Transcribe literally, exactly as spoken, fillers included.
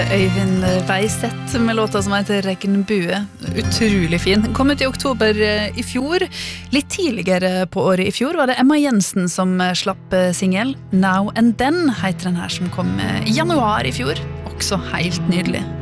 Øyvind Veiseth med låta som heter Regnbue. Utrolig fin. Kom ut i oktober i fjor. Litt tidligere på året i fjor var det Emma Jensen som slapp singel. Now and Then heter den her, som kom i januar i fjor. Også helt nydelig.